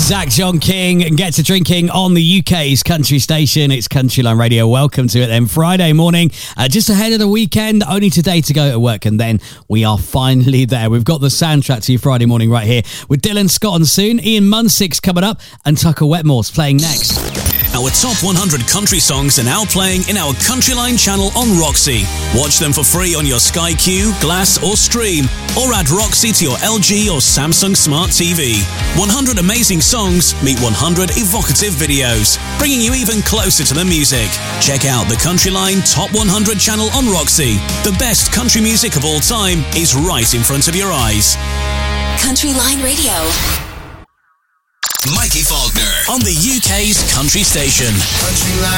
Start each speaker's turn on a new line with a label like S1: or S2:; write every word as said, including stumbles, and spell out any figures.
S1: Zach John King and Get to Drinking on the U K's country station. It's Countryline Radio. Welcome to it then. Friday morning, uh, just ahead of the weekend. Only today to go to work, and then we are finally there. We've got the soundtrack to your Friday morning right here with Dylan Scott on soon. Ian Munsick's coming up, and Tucker Wetmore's playing next.
S2: Our top one hundred country songs are now playing in our Countryline channel on Roxy. Watch them for free on your Sky Q, Glass or Stream, or add Roxy to your L G or Samsung Smart T V. one hundred amazing songs meet one hundred evocative videos, bringing you even closer to the music. Check out the Countryline Top one hundred channel on Roxy. The best country music of all time is right in front of your eyes.
S3: Countryline Radio.
S2: Mikey Faulkner on the U K's country station.
S4: Countryline.